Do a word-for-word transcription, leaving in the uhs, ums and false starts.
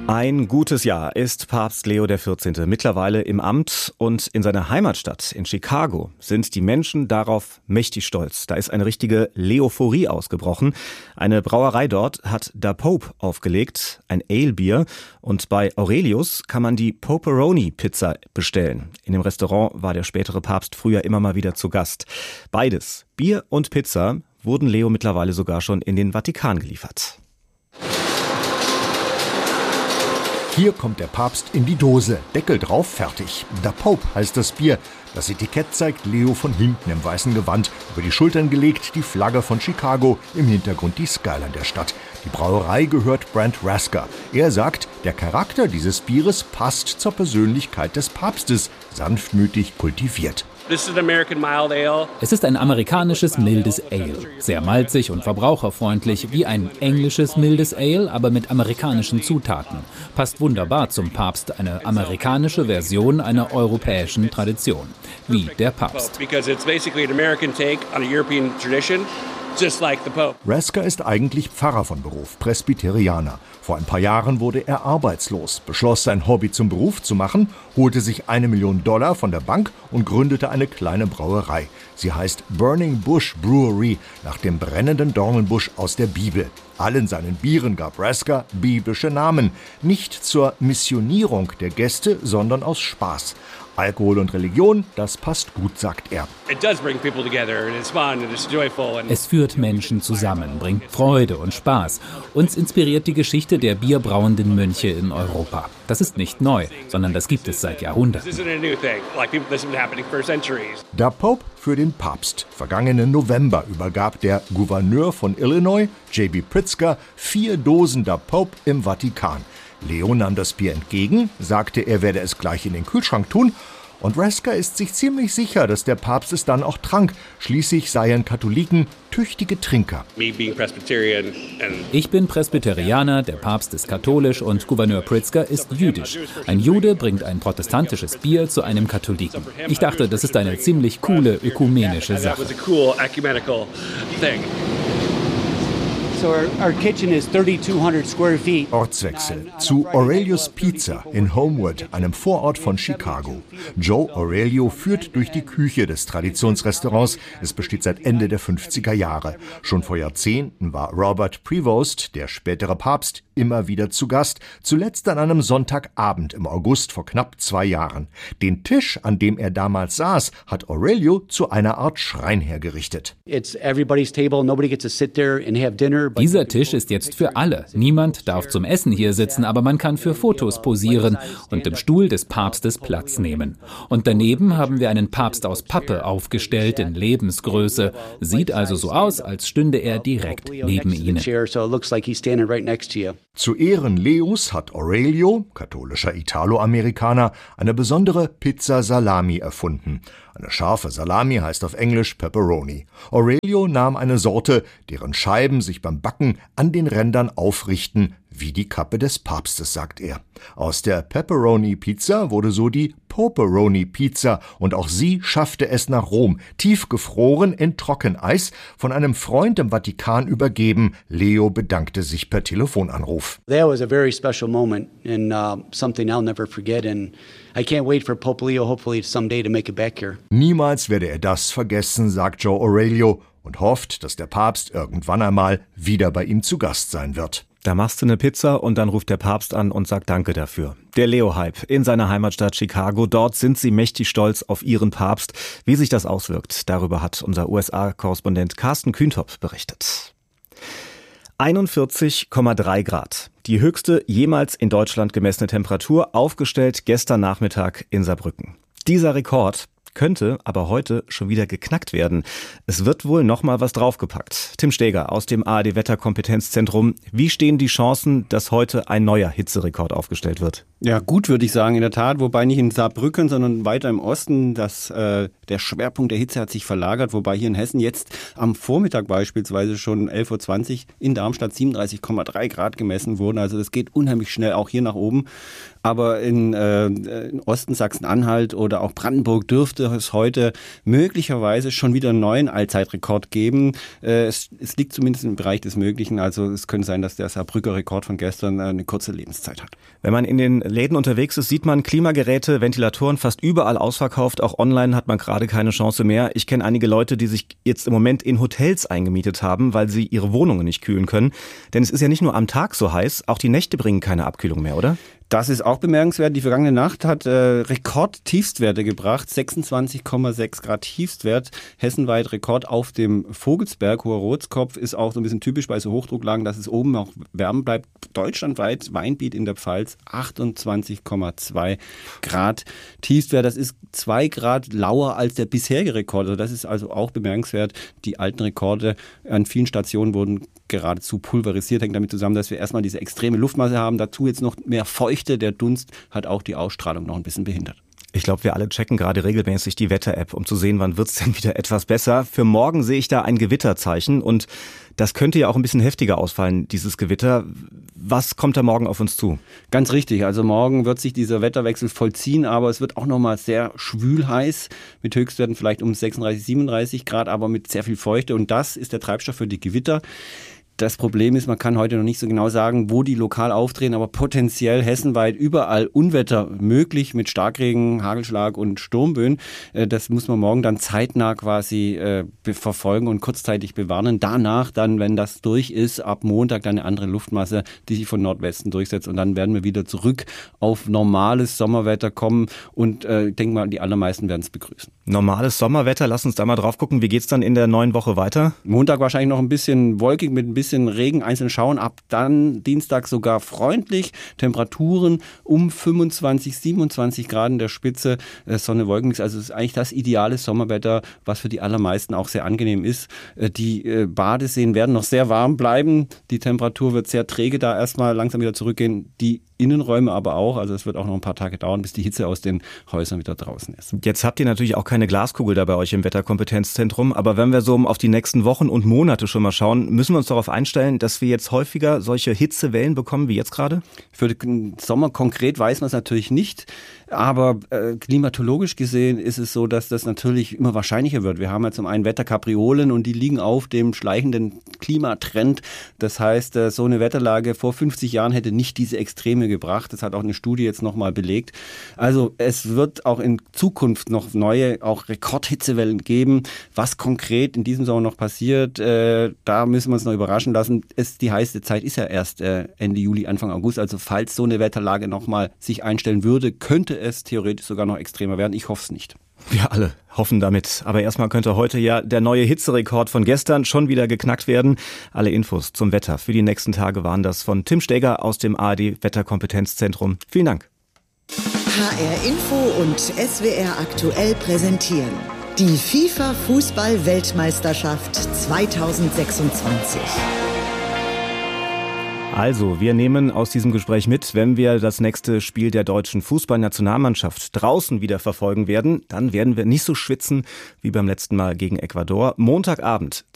Ein gutes Jahr ist Papst Leo der vierzehnte mittlerweile im Amt, und in seiner Heimatstadt in Chicago sind die Menschen darauf mächtig stolz. Da ist eine richtige Leophorie ausgebrochen. Eine Brauerei dort hat Da Pope aufgelegt, ein Ale-Bier, und bei Aurelius kann man die Poperoni-Pizza bestellen. In dem Restaurant war der spätere Papst früher immer mal wieder zu Gast. Beides, Bier und Pizza, wurden Leo mittlerweile sogar schon in den Vatikan geliefert. Hier kommt der Papst in die Dose, Deckel drauf, fertig. Da Pope heißt das Bier. Das Etikett zeigt Leo von hinten im weißen Gewand, über die Schultern gelegt die Flagge von Chicago, im Hintergrund die Skyline der Stadt. Die Brauerei gehört Brent Rasker. Er sagt, der Charakter dieses Bieres passt zur Persönlichkeit des Papstes, sanftmütig kultiviert. Es ist ein amerikanisches mildes Ale, sehr malzig und verbraucherfreundlich, wie ein englisches mildes Ale, aber mit amerikanischen Zutaten. Passt wunderbar zum Papst, eine amerikanische Version einer europäischen Tradition, wie der Papst. Rasker ist eigentlich Pfarrer von Beruf, Presbyterianer. Vor ein paar Jahren wurde er arbeitslos, beschloss sein Hobby zum Beruf zu machen, holte sich eine Million Dollar von der Bank und gründete eine kleine Brauerei. Sie heißt Burning Bush Brewery, nach dem brennenden Dornenbusch aus der Bibel. Allen seinen Bieren gab Rasker biblische Namen, nicht zur Missionierung der Gäste, sondern aus Spaß. Alkohol und Religion, das passt gut, sagt er. Es führt Menschen zusammen, bringt Freude und Spaß. Uns inspiriert die Geschichte der bierbrauenden Mönche in Europa. Das ist nicht neu, sondern das gibt es seit Jahrhunderten. Da Pope für den Papst. Vergangenen November übergab der Gouverneur von Illinois, J B Pritzker, vier Dosen Da Pope im Vatikan. Leo nahm das Bier entgegen, sagte, er werde es gleich in den Kühlschrank tun. Und Rasker ist sich ziemlich sicher, dass der Papst es dann auch trank. Schließlich seien Katholiken tüchtige Trinker. Ich bin Presbyterianer, der Papst ist katholisch und Gouverneur Pritzker ist jüdisch. Ein Jude bringt ein protestantisches Bier zu einem Katholiken. Ich dachte, das ist eine ziemlich coole ökumenische Sache. Ortswechsel zu Aurelius Pizza in Homewood, einem Vorort von Chicago. Joe Aurelio führt durch die Küche des Traditionsrestaurants. Es besteht seit Ende der fünfziger Jahre. Schon vor Jahrzehnten war Robert Prevost, der spätere Papst, immer wieder zu Gast. Zuletzt an einem Sonntagabend im August vor knapp zwei Jahren. Den Tisch, an dem er damals saß, hat Aurelio zu einer Art Schrein hergerichtet. Dieser Tisch ist jetzt für alle. Niemand darf zum Essen hier sitzen, aber man kann für Fotos posieren und im Stuhl des Papstes Platz nehmen. Und daneben haben wir einen Papst aus Pappe aufgestellt in Lebensgröße. Sieht also so aus, als stünde er direkt neben Ihnen. Zu Ehren Leos hat Aurelio, katholischer Italoamerikaner, eine besondere Pizza Salami erfunden. Eine scharfe Salami heißt auf Englisch Pepperoni. Aurelio nahm eine Sorte, deren Scheiben sich beim Backen an den Rändern aufrichten, wie die Kappe des Papstes, sagt er. Aus der Pepperoni-Pizza wurde so die Poperoni-Pizza und auch sie schaffte es nach Rom, tiefgefroren in Trockeneis, von einem Freund im Vatikan übergeben. Leo bedankte sich per Telefonanruf. That was a very special moment and uh, something I'll never forget, and I can't wait for Pope Leo hopefully someday to make it back here. Niemals werde er das vergessen, sagt Joe Aurelio und hofft, dass der Papst irgendwann einmal wieder bei ihm zu Gast sein wird. Da machst du eine Pizza und dann ruft der Papst an und sagt Danke dafür. Der Leo-Hype in seiner Heimatstadt Chicago. Dort sind sie mächtig stolz auf ihren Papst. Wie sich das auswirkt, darüber hat unser U S A-Korrespondent Carsten Kühntop berichtet. einundvierzig Komma drei Grad. Die höchste jemals in Deutschland gemessene Temperatur, aufgestellt gestern Nachmittag in Saarbrücken. Dieser Rekord könnte aber heute schon wieder geknackt werden. Es wird wohl noch mal was draufgepackt. Tim Steger aus dem A R D-Wetterkompetenzzentrum. Wie stehen die Chancen, dass heute ein neuer Hitzerekord aufgestellt wird? Ja, gut, würde ich sagen, in der Tat. Wobei nicht in Saarbrücken, sondern weiter im Osten. Das, äh, der Schwerpunkt der Hitze hat sich verlagert. Wobei hier in Hessen jetzt am Vormittag beispielsweise schon elf Uhr zwanzig in Darmstadt siebenunddreißig Komma drei Grad gemessen wurden. Also das geht unheimlich schnell auch hier nach oben. aber in, äh, in Osten, Sachsen-Anhalt oder auch Brandenburg dürfte es heute möglicherweise schon wieder einen neuen Allzeitrekord geben. Äh, es, es liegt zumindest im Bereich des Möglichen, also es könnte sein, dass der Saarbrücker Rekord von gestern eine kurze Lebenszeit hat. Wenn man in den Läden unterwegs ist, sieht man Klimageräte, Ventilatoren fast überall ausverkauft. Auch online hat man gerade keine Chance mehr. Ich kenne einige Leute, die sich jetzt im Moment in Hotels eingemietet haben, weil sie ihre Wohnungen nicht kühlen können. Denn es ist ja nicht nur am Tag so heiß, auch die Nächte bringen keine Abkühlung mehr, oder? Das ist auch bemerkenswert. Die vergangene Nacht hat äh, Rekord-Tiefstwerte gebracht. sechsundzwanzig Komma sechs Grad Tiefstwert. Hessenweit Rekord auf dem Vogelsberg. Hoher Rotskopf ist auch so ein bisschen typisch bei so Hochdrucklagen, dass es oben auch wärmer bleibt. Deutschlandweit Weinbiet in der Pfalz achtundzwanzig Komma zwei Grad Tiefstwert. Das ist zwei Grad lauer als der bisherige Rekord. Also das ist also auch bemerkenswert. Die alten Rekorde an vielen Stationen wurden geradezu pulverisiert. Hängt damit zusammen, dass wir erstmal diese extreme Luftmasse haben. Dazu jetzt noch mehr Feuchte. Der Dunst hat auch die Ausstrahlung noch ein bisschen behindert. Ich glaube, wir alle checken gerade regelmäßig die Wetter-App, um zu sehen, wann wird's denn wieder etwas besser. Für morgen sehe ich da ein Gewitterzeichen und das könnte ja auch ein bisschen heftiger ausfallen, dieses Gewitter. Was kommt da morgen auf uns zu? Ganz richtig. Also morgen wird sich dieser Wetterwechsel vollziehen, aber es wird auch nochmal sehr schwül heiß mit Höchstwerten vielleicht um sechsunddreißig, siebenunddreißig Grad, aber mit sehr viel Feuchte. Und das ist der Treibstoff für die Gewitter. Das Problem ist, man kann heute noch nicht so genau sagen, wo die lokal auftreten, aber potenziell hessenweit überall Unwetter möglich mit Starkregen, Hagelschlag und Sturmböen. Das muss man morgen dann zeitnah quasi äh, verfolgen und kurzzeitig bewarnen. Danach dann, wenn das durch ist, ab Montag dann eine andere Luftmasse, die sich von Nordwesten durchsetzt und dann werden wir wieder zurück auf normales Sommerwetter kommen und äh, ich denke mal, die allermeisten werden es begrüßen. Normales Sommerwetter, lass uns da mal drauf gucken. Wie geht's dann in der neuen Woche weiter? Montag wahrscheinlich noch ein bisschen wolkig mit ein bisschen bisschen Regen, einzeln schauen, ab dann Dienstag sogar freundlich, Temperaturen um fünfundzwanzig, siebenundzwanzig Grad in der Spitze, Sonne, Wolkenmix, also es ist eigentlich das ideale Sommerwetter, was für die allermeisten auch sehr angenehm ist. Die Badeseen werden noch sehr warm bleiben, die Temperatur wird sehr träge da erstmal langsam wieder zurückgehen, die Innenräume aber auch, also es wird auch noch ein paar Tage dauern, bis die Hitze aus den Häusern wieder draußen ist. Jetzt habt ihr natürlich auch keine Glaskugel da bei euch im Wetterkompetenzzentrum, aber wenn wir so auf die nächsten Wochen und Monate schon mal schauen, müssen wir uns darauf einstellen, dass wir jetzt häufiger solche Hitzewellen bekommen wie jetzt gerade? Für den Sommer konkret weiß man es natürlich nicht, aber äh, klimatologisch gesehen ist es so, dass das natürlich immer wahrscheinlicher wird. Wir haben ja zum einen Wetterkapriolen und die liegen auf dem schleichenden Klimatrend. Das heißt, äh, so eine Wetterlage vor fünfzig Jahren hätte nicht diese Extreme gebracht. Das hat auch eine Studie jetzt nochmal belegt. Also es wird auch in Zukunft noch neue, auch Rekordhitzewellen geben. Was konkret in diesem Sommer noch passiert, äh, da müssen wir uns noch überraschen lassen. Es, die heiße Zeit ist ja erst äh, Ende Juli, Anfang August. Also falls so eine Wetterlage nochmal sich einstellen würde, könnte es theoretisch sogar noch extremer werden. Ich hoffe es nicht. Wir alle hoffen damit. Aber erstmal könnte heute ja der neue Hitzerekord von gestern schon wieder geknackt werden. Alle Infos zum Wetter für die nächsten Tage waren das von Tim Steger aus dem A R D-Wetterkompetenzzentrum. Vielen Dank. H R Info und S W R aktuell präsentieren die FIFA-Fußball-Weltmeisterschaft zweitausendsechsundzwanzig. Also, wir nehmen aus diesem Gespräch mit, wenn wir das nächste Spiel der deutschen Fußballnationalmannschaft draußen wieder verfolgen werden, dann werden wir nicht so schwitzen wie beim letzten Mal gegen Ecuador. Montagabend